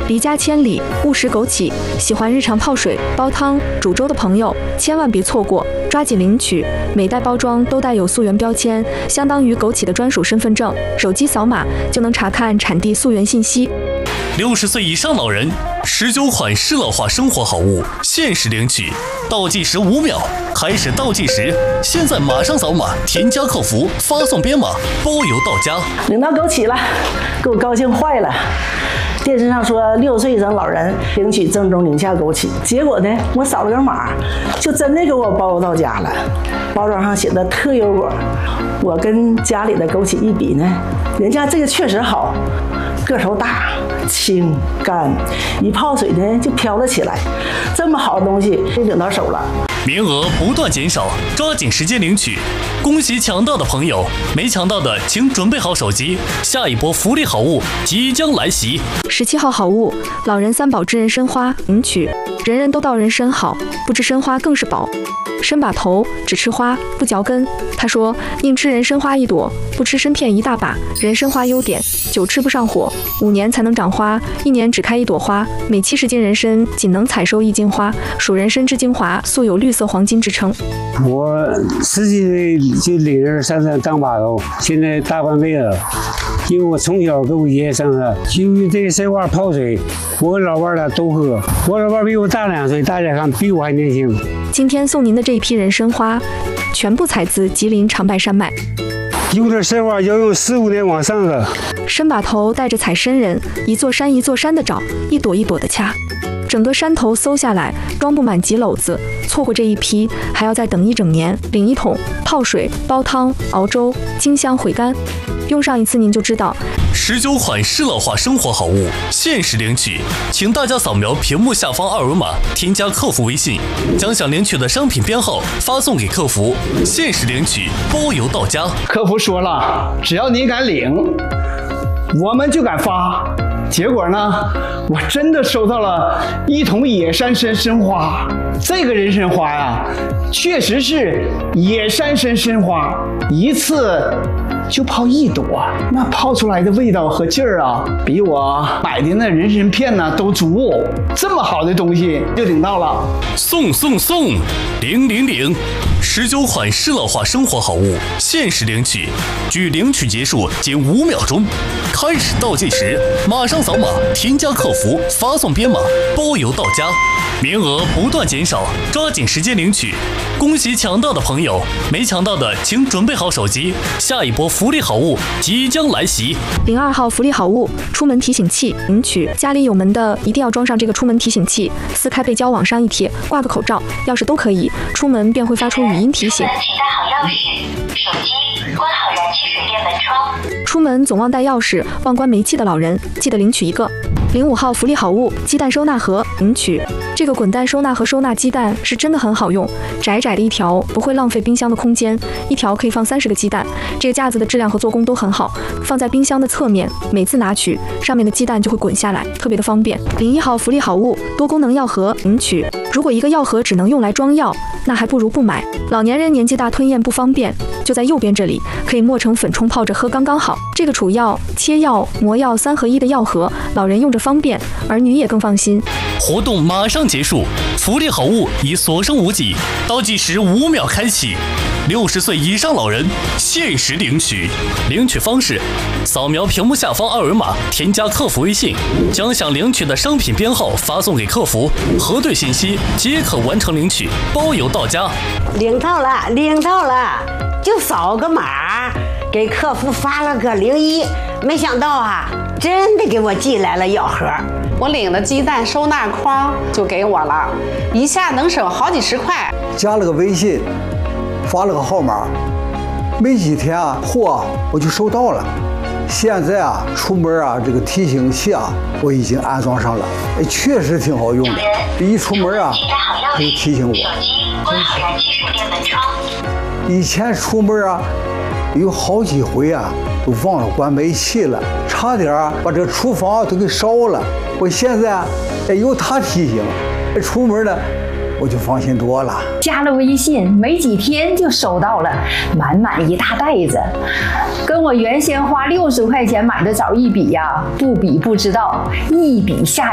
离家千里，勿食枸杞。喜欢日常泡水、煲汤、煮粥的朋友，千万别错过，抓紧领取！每袋包装都带有溯源标签，相当于枸杞的专属身份证，手机扫码就能查看产地溯源信息。 60岁以上老人，19款适乐化生活好物限时领取，倒计时5秒，开始倒计时，现在马上扫码，添加客服，发送编码，包邮到家。 领到枸杞了，给我高兴坏了。电视上说60岁以上老人领取正宗宁夏枸杞，结果呢，我扫了个码，就真的给我包邮到家了。包装上写的特优果，我跟家里的枸杞一比呢，人家这个确实好，个头大、清干，一泡水呢就飘了起来。这么好的东西就领到手了。 名额不断减少，抓紧时间领取！恭喜抢到的朋友，没抢到的请准备好手机，下一波福利好物即将来袭。 17号好物，老人3宝知人参花，领取！人人都道人参好，不知参花更是宝。参把头，只吃花不嚼根。他说，宁吃人参花1朵，不吃参片1大把。人参花优点：久吃不上火，5年才能长花，1年只开1朵花。每70斤人参仅能采收1斤花，属人参之精华，素有绿色黄金之称。 我10几岁就领着上山当把头，现在大半辈子。因为我从小跟我爷爷上山，就用这个参花泡水，我和老伴儿俩都喝。我老伴儿比我大2岁，大家看比我还年轻。 今天送您的这一批人参花，全部采自吉林长白山脉。 用这参花要用15年往上的。 参把头带着采参人，一座山一座山的找，一朵一朵的掐。整个山头搜下来，装不满几篓子。错过这一批，还要再等1整年。领1桶，泡水、煲汤、熬粥，清香回甘。用上一次您就知道。 19款适乐化生活好物限时领取，请大家扫描屏幕下方2维码，添加客服微信，将想领取的商品编号发送给客服，限时领取，包邮到家。 客服说了，只要你敢领，我们就敢发。结果呢，我真的收到了1桶野山参花。这个人参花呀，确实是野山参花，一次就泡1朵，那泡出来的味道和劲儿啊，比我买的那人参片呢都足。这么好的东西就领到了， 送领！19款适乐化生活好物限时领取，距领取结束仅5秒钟，开始倒计时，马上扫码，添加客服，发送编码，包邮到家。名额不断减少，抓紧时间领取！恭喜抢到的朋友，没抢到的请准备好手机，下一波福利好物即将来袭。 02号福利好物，出门提醒器，领取！家里有门的一定要装上这个出门提醒器，撕开背胶往上一贴，挂个口罩、钥匙都可以，出门便会发出语音提醒。 请带好钥匙、手机，关好燃气水电门窗。 出门总忘带钥匙、忘关煤气的老人，记得领取一个。05号福利好物，鸡蛋收纳盒，领取！这个滚蛋收纳盒收纳鸡蛋是真的很好用，窄窄的一条，不会浪费冰箱的空间，一条可以放30个鸡蛋。这个架子的质量和做工都很好，放在冰箱的侧面，每次拿取，上面的鸡蛋就会滚下来，特别的方便。01号福利好物，多功能药盒，领取！如果一个药盒只能用来装药，那还不如不买。老年人年纪大吞咽不方便，就在右边这里，可以磨成粉冲泡着喝刚刚好。这个储药、切药、磨药3合1的药盒，老人用着方便，儿女也更放心。 活动马上结束，福利好物已所剩无几，倒计时5秒开启。60岁以上老人限时领取，领取方式：扫描屏幕下方2维码，添加客服微信，将想领取的商品编号发送给客服，核对信息即可完成领取，包邮到家。 领到了，就扫个码，给客服发了个01，没想到啊，真的给我寄来了药盒。 我领了鸡蛋收纳筐就给我了，一下能省好几十块。 加了个微信，发了个号码，没几天啊，货我就收到了。现在啊，出门啊，这个提醒器啊，我已经安装上了，确实挺好用的。一出门啊，可以提醒我。 手机关好燃气水电门窗。 以前出门啊，有好几回啊，都忘了关煤气了，差点把这个厨房都给烧了。我现在有他提醒，出门呢我就放心多了。 加了微信没几天就收到了，满满一大袋子，跟我原先花60块钱买的枣一比呀，不比不知道，一比下